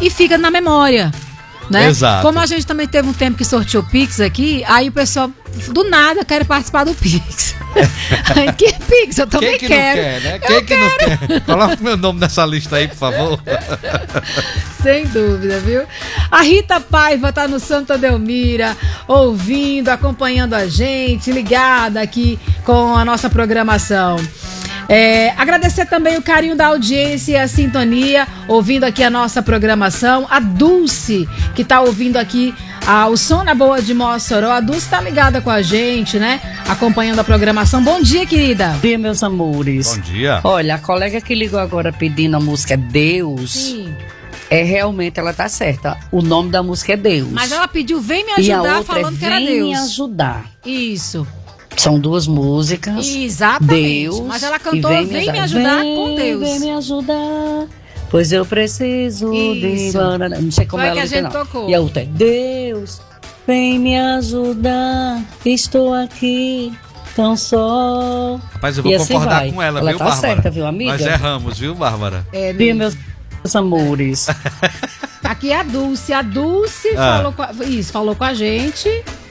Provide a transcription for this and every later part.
e fica na memória, né? Exato. Como a gente também teve um tempo que sorteou Pix aqui, aí o pessoal do nada quer participar do Pix. Que Pix? Eu também Quem que quero. não quer, né? Quem que não quer? Coloca o meu nome nessa lista aí, por favor. Sem dúvida, viu? A Rita Paiva tá no Santa Delmira, ouvindo, acompanhando a gente, ligada aqui com a nossa programação. Agradecer também o carinho da audiência e a sintonia, ouvindo aqui a nossa programação. A Dulce, que tá ouvindo aqui o Som na Boa de Mossoró. A Dulce tá ligada com a gente, né? Acompanhando a programação. Bom dia, querida. Bom dia, meus amores. Bom dia. Olha, a colega que ligou agora pedindo a música Deus, Sim. Realmente ela tá certa. O nome da música é Deus. Mas ela pediu, vem me e a ajudar, outra falando que era Vem Deus. me ajudar. Isso. São duas músicas. Exatamente. Deus. Mas ela cantou e Vem me ajudar com Deus. Vem me ajudar, pois eu preciso Isso. de... Não sei como Foi ela que a diz, gente não. tocou. E a outra é Deus, vem me ajudar, estou aqui tão só. Rapaz, eu vou E assim concordar vai. com ela, Ela viu, tá Bárbara? certa, viu, amiga? Nós erramos, viu, Bárbara? Bom dia, meus amores. Aqui é a Dulce. A Dulce falou com a gente.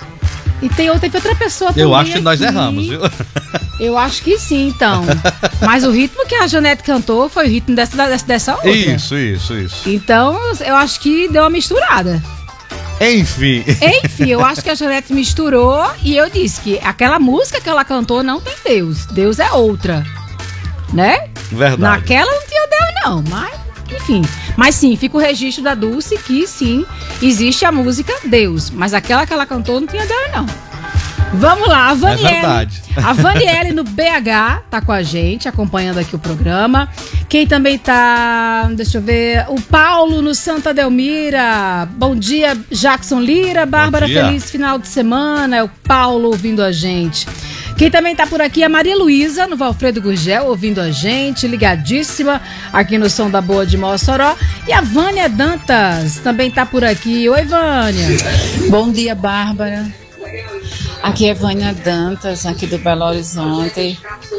E tem outra pessoa também. Eu acho que nós aqui. erramos, viu? Eu acho que sim, então. Mas o ritmo que a Janete cantou foi o ritmo dessa outra. Isso. Então, eu acho que deu uma misturada. Enfim, eu acho que a Janete misturou e eu disse que aquela música que ela cantou não tem Deus. Deus é outra, né? verdade. Naquela não tinha Deus, não, mas, enfim. Mas sim, fica o registro da Dulce que sim, existe a música Deus. Mas aquela que ela cantou não tinha Deus, não. Vamos lá, a Vaniele. É verdade. A Vaniele no BH tá com a gente, acompanhando aqui o programa. Quem também tá, deixa eu ver, o Paulo no Santa Delmira. Bom dia, Jackson Lira. Bárbara, dia. feliz final de semana. É o Paulo ouvindo a gente. Quem também tá por aqui é a Maria Luísa, no Valfredo Gurgel, ouvindo a gente, ligadíssima aqui no Som da Boa de Mossoró. E a Vânia Dantas também tá por aqui. Oi, Vânia. Bom dia, Bárbara. Aqui é Vânia Dantas, aqui do Belo Horizonte.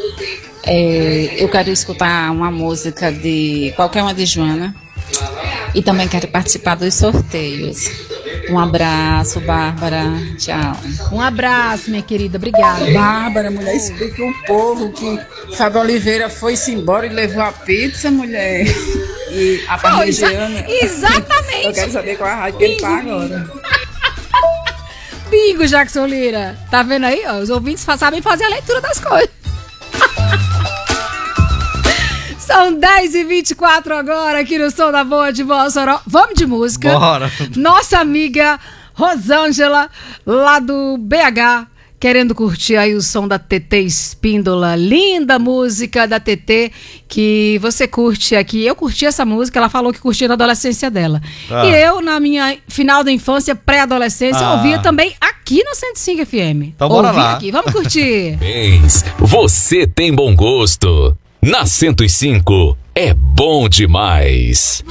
Eu quero escutar uma música de qualquer uma de Joana. E também quero participar dos sorteios. Um abraço, Bárbara. Tchau. Um abraço, minha querida. Obrigada. Bárbara, mulher, explica o povo que Fábio Oliveira foi-se embora e levou a pizza, mulher. E a parmegiana. Exatamente. Eu quero saber qual é a rádio que ele tá agora. Bingo, Jackson Lira. Tá vendo aí? Ó, os ouvintes sabem fazer a leitura das coisas. São 10h24 agora aqui no Som da Boa de Mossoró. Vamos de música. Bora. Nossa amiga Rosângela, lá do BH, querendo curtir aí o som da TT Espíndola. Linda música da TT que você curte aqui. Eu curti essa música, ela falou que curtia na adolescência dela. Ah. E eu, na minha final da infância, pré-adolescência, ouvia também aqui no 105 FM. Então bora Ouvi lá. aqui. Vamos curtir. Você tem bom gosto. Na 105 é bom demais.